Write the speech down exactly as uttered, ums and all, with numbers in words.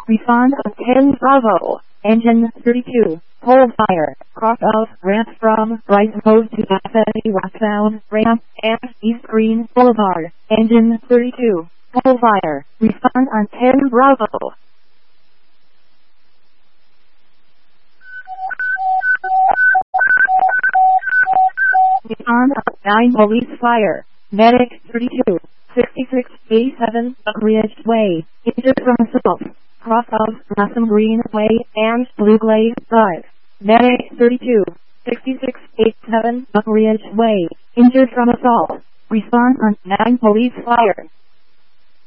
Respond on ten Bravo. Engine thirty-two. Pole fire. Cross of ramp from right road to Bethany westbound ramp and East Green Boulevard. Engine thirty-two. Pole fire. Respond on ten Bravo. Respond on nine Police fire. Medic thirty-two. sixty-six eighty-seven Buck Ridge Way. Injured from assault. Cross of Blossom Green Way and Blue Glade Drive. Medic thirty-two. sixty-six eighty-seven Buck Ridge Way. Injured from assault. Respond on nine Police fire.